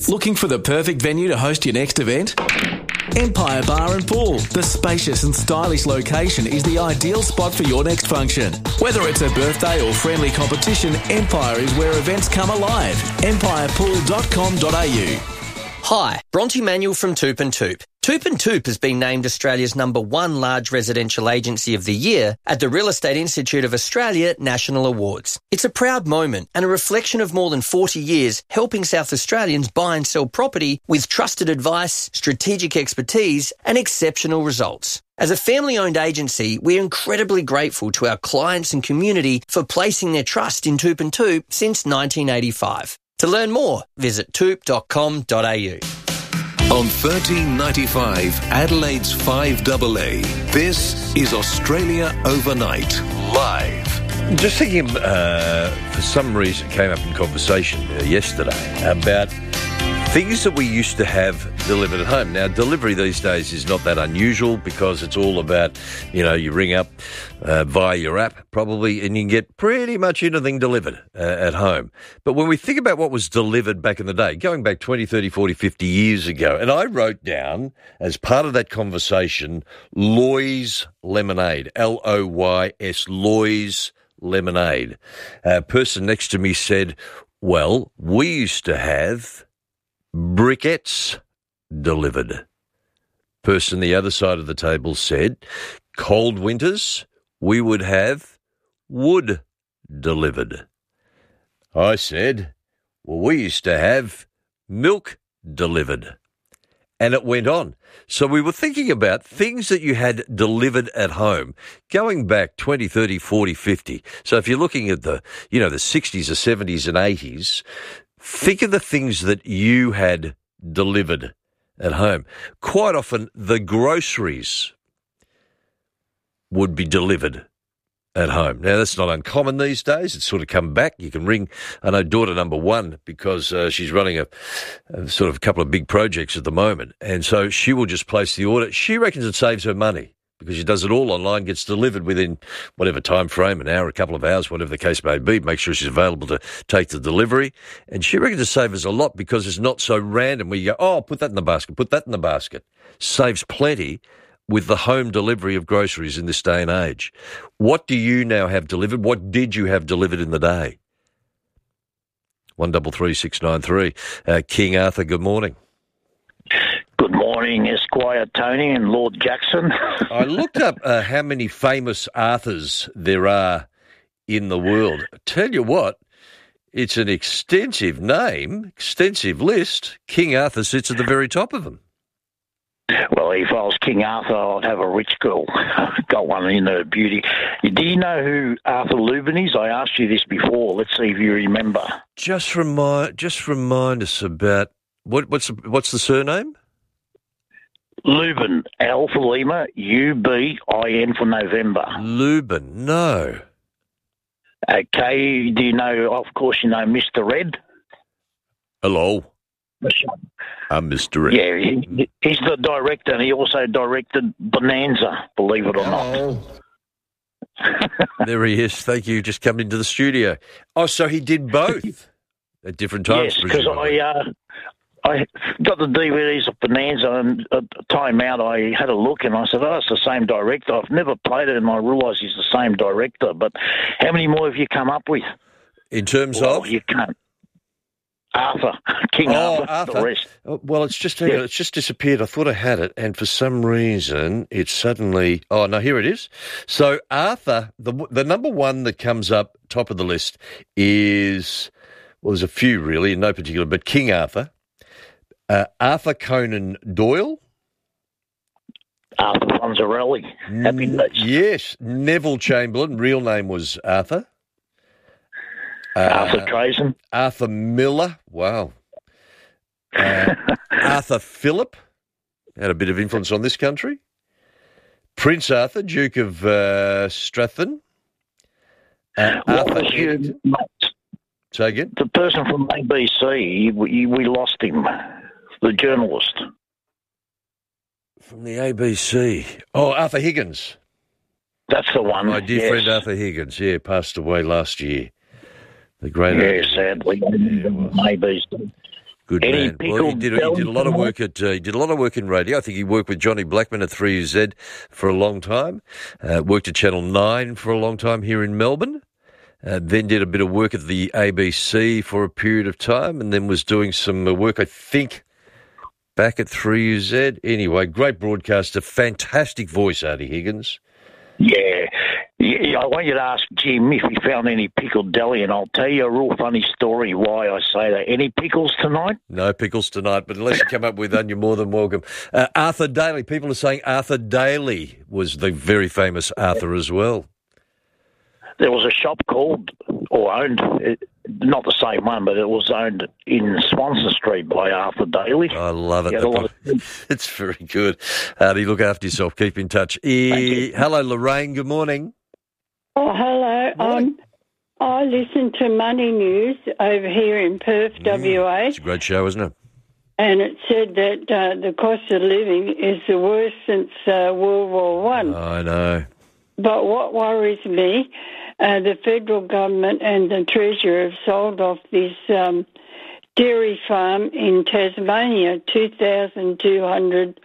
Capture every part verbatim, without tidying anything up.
Looking for the perfect venue to host your next event? Empire Bar and Pool. The spacious and stylish location is the ideal spot for your next function. Whether it's a birthday or friendly competition, Empire is where events come alive. empire pool dot com dot a u. Hi, Bronte Manuel from Toop and Toop. Toop and Toop has been named Australia's number one large residential agency of the year at the Real Estate Institute of Australia National Awards. It's a proud moment and a reflection of more than forty years helping South Australians buy and sell property with trusted advice, strategic expertise and exceptional results. As a family-owned agency, we're incredibly grateful to our clients and community for placing their trust in Toop and Toop since nineteen eighty-five. To learn more, visit toop dot com dot a u. On thirteen ninety-five, Adelaide's five A A, this is Australia Overnight, live. Just thinking, uh, for some reason, it came up in conversation uh, yesterday about things that we used to have delivered at home. Now, delivery these days is not that unusual because it's all about, you know, you ring up uh, via your app probably and you can get pretty much anything delivered uh, at home. But when we think about what was delivered back in the day, going back twenty, thirty, forty, fifty years ago, and I wrote down as part of that conversation, Loy's Lemonade, L O Y S, Loy's Lemonade. A person next to me said, well, we used to have briquettes delivered. Person the other side of the table said, cold winters, we would have wood delivered. I said, well, we used to have milk delivered. And it went on. So we were thinking about things that you had delivered at home, going back twenty, thirty, forty, fifty. So if you're looking at the, you know, the sixties or seventies and eighties, think of the things that you had delivered at home. Quite often, the groceries would be delivered at home. Now, that's not uncommon these days. It's sort of come back. You can ring, I know, daughter number one, because uh, she's running a, a sort of a couple of big projects at the moment. And so she will just place the order. She reckons it saves her money because she does it all online, gets delivered within whatever time frame, an hour, a couple of hours, whatever the case may be, make sure she's available to take the delivery. And she reckons it saves us a lot because it's not so random where you go, oh, put that in the basket, put that in the basket. Saves plenty with the home delivery of groceries in this day and age. What do you now have delivered? What did you have delivered in the day? one double three six nine three. Uh, King Arthur, good morning. Good morning, Esquire Tony and Lord Jackson. I looked up uh, how many famous Arthurs there are in the world. I tell you what, it's an extensive name, extensive list. King Arthur sits at the very top of them. Well, if I was King Arthur, I'd have a rich girl. Got one in her beauty. Do you know who Arthur Lubin is? I asked you this before. Let's see if you remember. Just remind, just remind us about what, what's the, what's the surname? Lubin, L for Lima, U B I N for November. Lubin, no. Okay, do you know? Of course, you know Mister Red. Hello. I'm Mister Red. Yeah, he, he's the director, and he also directed Bonanza, believe it or Hello. not. There he is. Thank you. Just come into the studio. Oh, so he did both at different times? Yes, because I, uh, I got the D V Ds of Bonanza, and at the time out, I had a look, and I said, oh, it's the same director. I've never played it, and I realised he's the same director. But how many more have you come up with? In terms well, of? You can't. Arthur, King oh, Arthur, Arthur. the rest. Oh, well, it's just hang on, Yeah. it's just disappeared. I thought I had it, and for some reason, it suddenly. Oh no, here it is. So Arthur, the the number one that comes up top of the list is well, there's a few really, in no particular, but King Arthur, uh, Arthur Conan Doyle, Arthur Fonzarelli, Happy Days. Yes, Neville Chamberlain. Real name was Arthur. Uh, Arthur Trazen. Arthur Miller. Wow. Uh, Arthur Phillip had a bit of influence on this country. Prince Arthur, Duke of uh, Strathern. Uh, What Arthur was your Egerton. mate? Say again? The person from A B C, we, we lost him, the journalist. From the A B C. Oh, Arthur Higgins. That's the one. My dear yes. friend Arthur Higgins, yeah, passed away last year. The great Yeah, sadly. Yeah, it was. A B C. Good Any man. Well, he did, he did a lot of tonight? work at uh, he did a lot of work in radio. I think he worked with Johnny Blackman at three U Z for a long time. Uh, worked at Channel Nine for a long time here in Melbourne. Uh, then did a bit of work at the A B C for a period of time, and then was doing some uh, work, I think, back at three U Z. Anyway, great broadcaster, fantastic voice, Artie Higgins. Yeah. yeah. I want you to ask Jim if he found any pickled deli, and I'll tell you a real funny story why I say that. Any pickles tonight? No pickles tonight, but unless you come up with one, you're more than welcome. Uh, Arthur Daly. People are saying Arthur Daly was the very famous Arthur as well. There was a shop called, or owned, not the same one, but it was owned in Swanson Street by Arthur Daly. I love it. He had a lot of- It's very good. Artie, look after yourself. Keep in touch. E- hello, Lorraine. Good morning. Oh, hello. Um, I listen to Money News over here in Perth, W A. It's a great show, isn't it? And it said that uh, the cost of living is the worst since uh, World War One. I know. But what worries me, uh, the federal government and the Treasurer have sold off this um, dairy farm in Tasmania, two thousand two hundred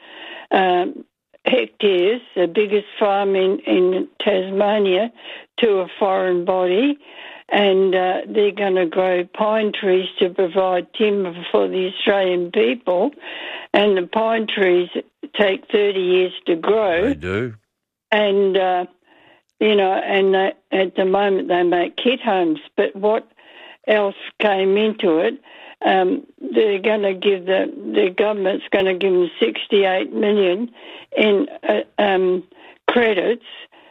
um, hectares, the biggest farm in, in Tasmania, to a foreign body. And uh, they're going to grow pine trees to provide timber for the Australian people. And the pine trees take thirty years to grow. They do. And, uh, you know, and they, at the moment they make kit homes. But what else came into it, um, they're going to give the, the government's going to give them sixty-eight million dollars in uh, um, credits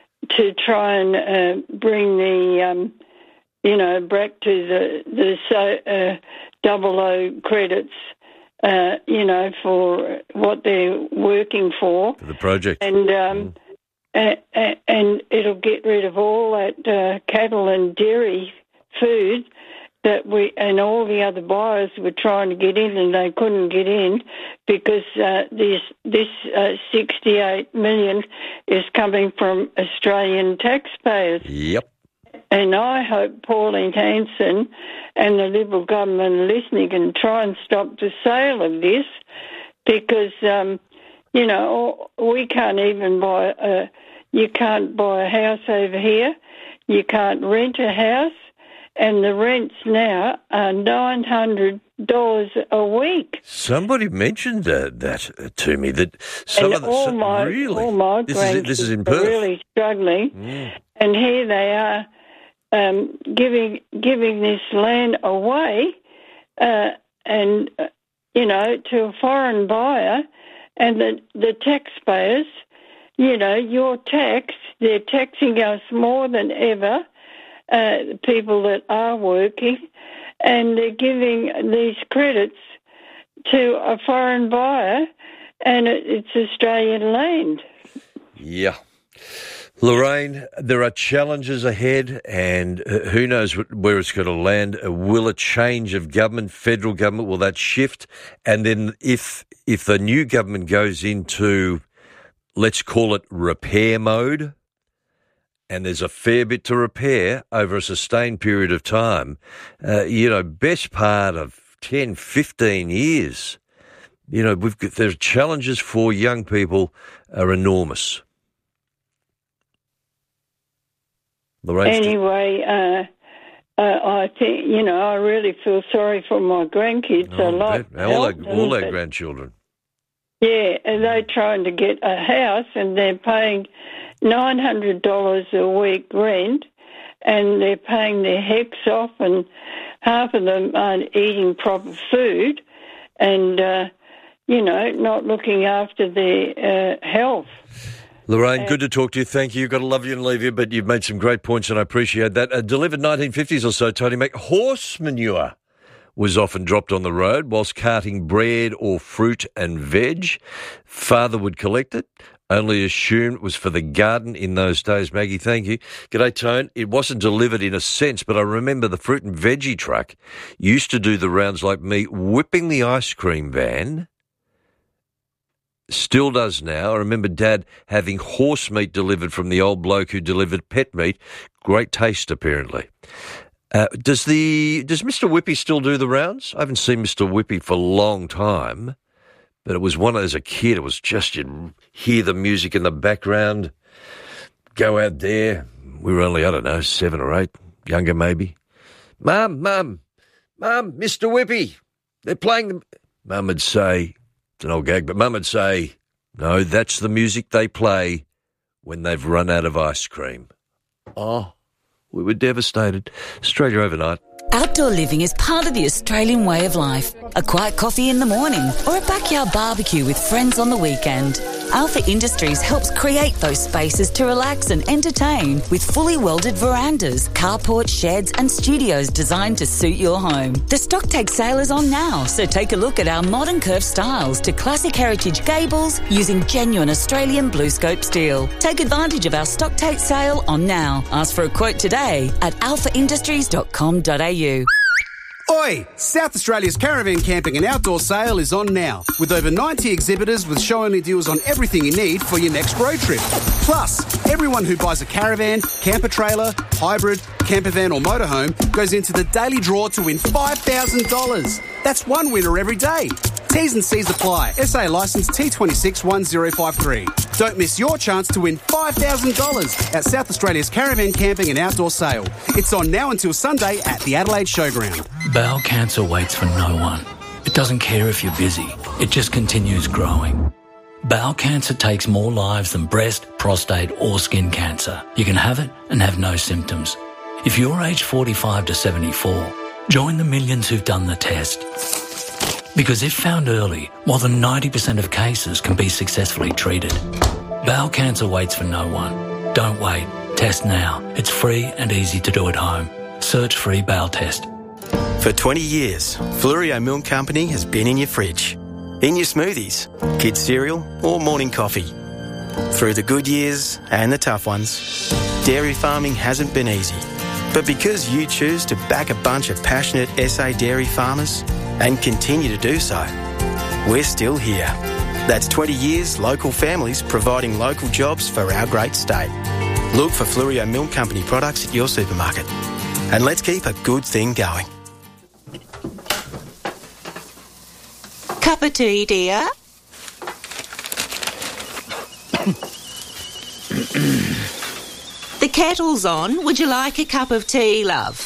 to try and uh, bring the... Um, you know, back to the the so, uh, double O credits, uh, you know, for what they're working for. For the project. And um, mm. a, a, and it'll get rid of all that uh, cattle and dairy food that we and all the other buyers were trying to get in and they couldn't get in because uh, this this uh, sixty-eight million is coming from Australian taxpayers. Yep. And I hope Pauline Hanson and the Liberal government are listening and try and stop the sale of this because, um, you know, we can't even buy, a, you can't buy a house over here, you can't rent a house, and the rents now are nine hundred dollars a week. Somebody mentioned uh, that uh, to me, that some and of the... all so, my, really? all my this, is, this is in grandkids Perth? are really struggling, Mm. and here they are, Um, giving giving this land away, uh, and uh, you know, to a foreign buyer, and the the taxpayers, you know, your tax, they're taxing us more than ever, uh, people that are working, and they're giving these credits to a foreign buyer, and it, it's Australian land. Yeah. Lorraine, there are challenges ahead, and uh, who knows where it's going to land. Uh, will a change of government, federal government, will that shift? And then if if the new government goes into, let's call it repair mode, and there's a fair bit to repair over a sustained period of time, uh, you know, best part of ten, fifteen years, you know, we've got, there's challenges for young people are enormous. Lorraine, anyway, uh, uh, I think, you know, I really feel sorry for my grandkids oh, a lot. All our, all our but, grandchildren. Yeah, and they're trying to get a house and they're paying nine hundred dollars a week rent and they're paying their hecs off and half of them aren't eating proper food and, uh, you know, not looking after their uh, health. Lorraine, good to talk to you. Thank you. Got to love you and leave you, but you've made some great points and I appreciate that. Uh, delivered nineteen fifties or so, Tony Mac. Horse manure was often dropped on the road whilst carting bread or fruit and veg. Father would collect it, only assumed it was for the garden in those days. Maggie, thank you. G'day, Tone. It wasn't delivered in a sense, but I remember the fruit and veggie truck used to do the rounds like me, whipping the ice cream van. Still does now. I remember Dad having horse meat delivered from the old bloke who delivered pet meat. Great taste, apparently. Uh, does the does Mister Whippy still do the rounds? I haven't seen Mister Whippy for a long time, but it was one as a kid. It was just you'd hear the music in the background, go out there. We were only, I don't know, seven or eight, younger maybe. Mum, Mum, Mum, Mister Whippy, they're playing the... Mum would say, it's an old gag, but Mum would say, no, that's the music they play when they've run out of ice cream. Oh, we were devastated. Australia Overnight. Outdoor living is part of the Australian way of life. A quiet coffee in the morning or a backyard barbecue with friends on the weekend. Alpha Industries helps create those spaces to relax and entertain with fully welded verandas, carports, sheds and studios designed to suit your home. The Stocktake sale is on now, so take a look at our modern curved styles to classic heritage gables using genuine Australian BlueScope steel. Take advantage of our Stocktake sale on now. Ask for a quote today at alpha industries dot com dot a u. Oi! South Australia's Caravan Camping and Outdoor Sale is on now, with over ninety exhibitors with show-only deals on everything you need for your next road trip. Plus, everyone who buys a caravan, camper trailer, hybrid, camper van or motorhome goes into the daily draw to win five thousand dollars. That's one winner every day. T's and C's apply. S A licence T two six one zero five three. Don't miss your chance to win five thousand dollars at South Australia's Caravan Camping and Outdoor Sale. It's on now until Sunday at the Adelaide Showground. Bowel cancer waits for no one. It doesn't care if you're busy. It just continues growing. Bowel cancer takes more lives than breast, prostate or skin cancer. You can have it and have no symptoms. If you're aged forty-five to seventy-four, join the millions who've done the test. Because if found early, more than ninety percent of cases can be successfully treated. Bowel cancer waits for no one. Don't wait. Test now. It's free and easy to do at home. Search free bowel test. For twenty years, Flurio Milk Company has been in your fridge, in your smoothies, kids' cereal or morning coffee. Through the good years and the tough ones, dairy farming hasn't been easy. But because you choose to back a bunch of passionate S A dairy farmers and continue to do so, we're still here. That's twenty years local families providing local jobs for our great state. Look for Flurio Milk Company products at your supermarket. And let's keep a good thing going. Cup of tea, dear? The kettle's on. Would you like a cup of tea, love?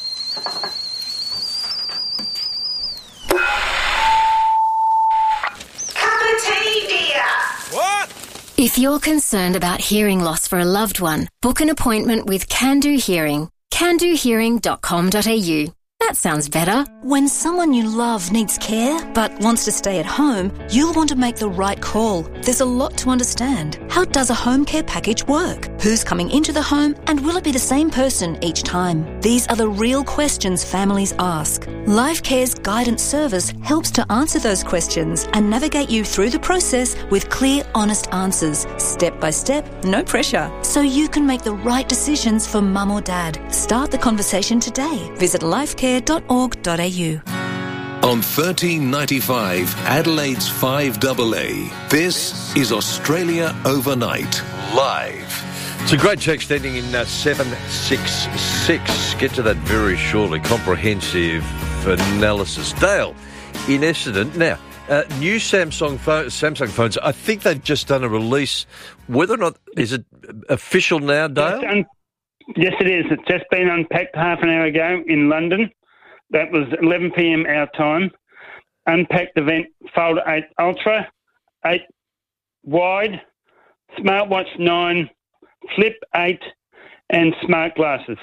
Cup of tea, dear. What? If you're concerned about hearing loss for a loved one, book an appointment with Can Do Hearing. can do hearing dot com dot a u. That sounds better. When someone you love needs care but wants to stay at home, you'll want to make the right call. There's a lot to understand. How does a home care package work? Who's coming into the home and will it be the same person each time? These are the real questions families ask. LifeCare's guidance service helps to answer those questions and navigate you through the process with clear, honest answers, step by step, no pressure, so you can make the right decisions for mum or dad. Start the conversation today. Visit lifecare dot org dot a u. On thirteen ninety-five, Adelaide's five double A, this is Australia Overnight, live. It's a great text ending in uh, seven six six. Get to that very shortly. Comprehensive analysis. Dale, in Essendon. Now, uh, new Samsung, phone, Samsung phones, I think they've just done a release. Whether or not, is it official now, Dale? Yes, un- yes it is. It's just been unpacked half an hour ago in London. That was eleven p.m. our time. Unpacked event, Fold eight Ultra, eight wide, Smartwatch nine, Flip eight, and smart glasses.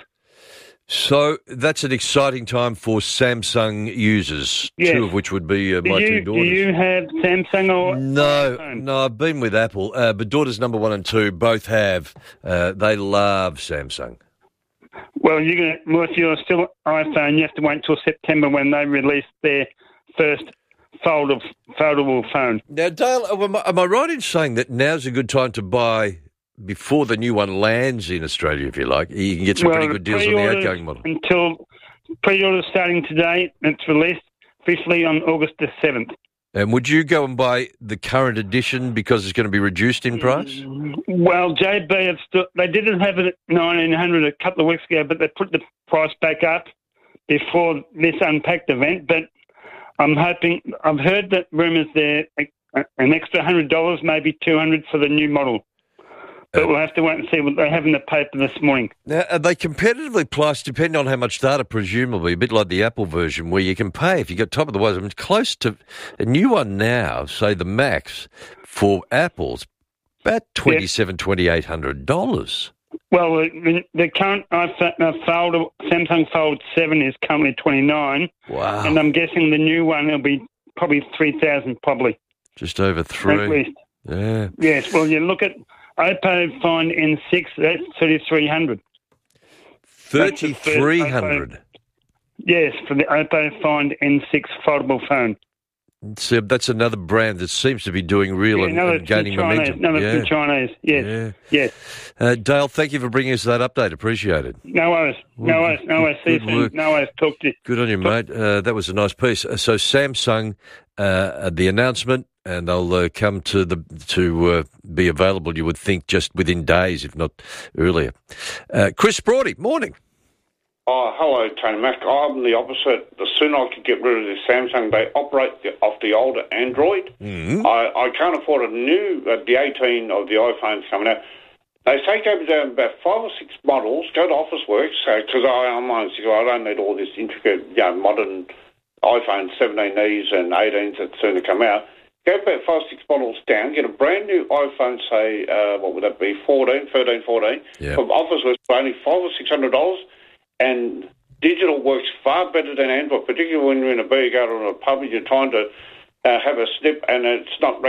So that's an exciting time for Samsung users, yes. Two of which would be uh, my do you, two daughters. Do you have Samsung or No, iPhone? no, I've been with Apple, uh, but daughters number one and two both have. Uh, they love Samsung. Well, you're gonna, well, if you're still iPhone, you have to wait until September when they release their first foldable, foldable phone. Now, Dale, am I, am I right in saying that now's a good time to buy before the new one lands in Australia, if you like? You can get some well, pretty good deals on the outgoing model. Until pre-order starting today, it's released officially on August the seventh. And would you go and buy the current edition because it's going to be reduced in price? Well, J B, have still, they didn't have it at nineteen hundred a couple of weeks ago, but they put the price back up before this Unpacked event. But I'm hoping, I've heard that rumours there, an extra one hundred dollars, maybe two hundred dollars for the new model. But we'll have to wait and see what they have in the paper this morning. Now, are they competitively priced, depending on how much data, presumably, a bit like the Apple version, where you can pay, if you get top of the wires, I mean, it's close to a new one now, say the Max, for Apple's, about twenty-seven hundred dollars, twenty-eight hundred dollars. Well, the, the current iPhone, uh, Fold, Samsung Fold seven is currently twenty-nine. Wow. And I'm guessing the new one will be probably three thousand dollars, probably. Just over three. At least. Yeah. Yes, well, you look at Oppo Find N six, that's thirty-three hundred dollars. thirty-three hundred dollars? Yes, for the Oppo Find N six foldable phone. So that's another brand that seems to be doing real Yeah, and, another and gaining Chinese, momentum. Another yeah. from Chinese, yes. Yeah. Yes. Uh, Dale, thank you for bringing us that update. Appreciate it. No worries. No worries. No worries. See you Good soon. work. No worries. Talk to you. Good on you, mate. Uh, that was a nice piece. Uh, so Samsung, uh, the announcement, and they'll uh, come to the to uh, be available, you would think, just within days, if not earlier. Uh, Chris Braudy, morning. Oh, hello, Tony Mac. I'm the opposite. The sooner I could get rid of this Samsung, they operate the, off the older Android. Mm-hmm. I, I can't afford a new, uh, the eighteen of the iPhones coming out. They take over down about five or six models, go to Officeworks, because uh, I'm on, I don't need all this intricate, you know, modern iPhone seventeen Es and eighteens that soon to come out. Go about five or six models down, get a brand new iPhone, say, uh, what would that be, fourteen, thirteen, fourteen, yeah. from Officeworks for only five or six hundred dollars. And digital works far better than Android, particularly when you're in a beer garden or a pub and you're trying to uh, have a snip and it's not